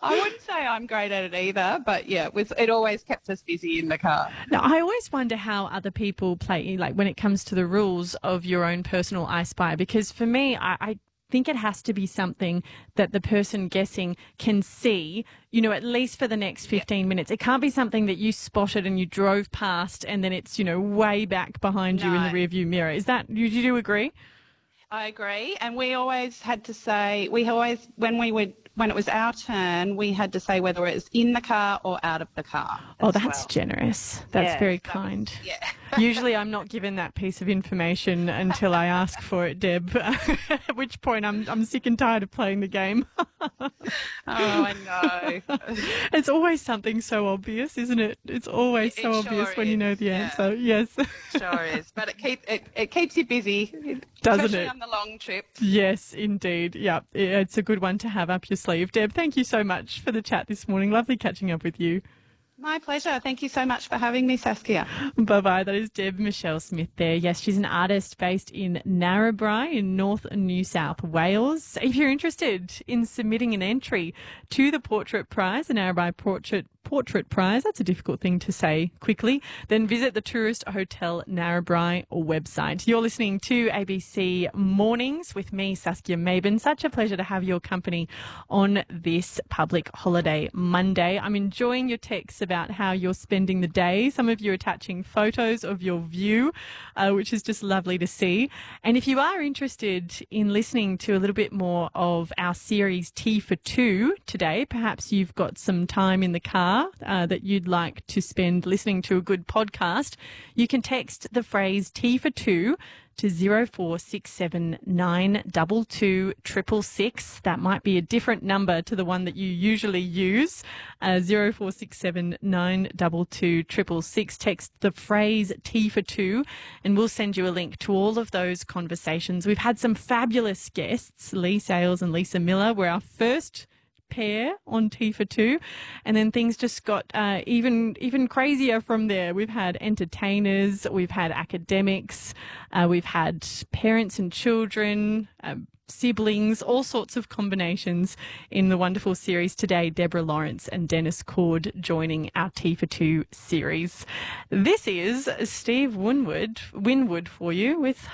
I wouldn't say I'm great at it either, but yeah, it always kept us busy in the car. Now, I always wonder how other people play, like when it comes to the rules of your own personal I Spy, because for me, I think it has to be something that the person guessing can see, at least for the next 15 minutes. It can't be something that you spotted and you drove past and then it's, way back behind you in the rearview mirror. Is that, you do agree? I agree. And we always had to say, when it was our turn, we had to say whether it was in the car or out of the car. Oh, that's generous. That's very kind. Yeah. Usually I'm not given that piece of information until I ask for it, Deb, at which point I'm sick and tired of playing the game. Oh, I know. It's always something so obvious, isn't it? It's always so obvious when you know the answer. Yes. Sure is. But it keeps you busy. Doesn't especially it? on the long trips. Yes, indeed. Yeah, it's a good one to have up your sleeve. Deb, thank you so much for the chat this morning. Lovely catching up with you. My pleasure. Thank you so much for having me, Saskia. Bye-bye. That is Deb Michelle Smith there. Yes, she's an artist based in Narrabri in North New South Wales. If you're interested in submitting an entry to the Portrait Prize, the Narrabri Portrait Prize, that's a difficult thing to say quickly, then visit the Tourist Hotel Narrabri website. You're listening to ABC Mornings with me, Saskia Maben. Such a pleasure to have your company on this public holiday Monday. I'm enjoying your texts about how you're spending the day. Some of you attaching photos of your view, which is just lovely to see. And if you are interested in listening to a little bit more of our series Tea for Two today, perhaps you've got some time in the car that you'd like to spend listening to a good podcast, you can text the phrase Tea for Two to 0467 922 666. That might be a different number to the one that you usually use. 0467 922 666. Text the phrase Tea for Two and we'll send you a link to all of those conversations. We've had some fabulous guests. Lee Sales and Lisa Miller were our first pair on Tea for Two, and then things just got even crazier from there. We've had entertainers, we've had academics, we've had parents and children, siblings, all sorts of combinations in the wonderful series today. Deborah Lawrence and Dennis Cord joining our Tea for Two series. This is Steve Winwood for you with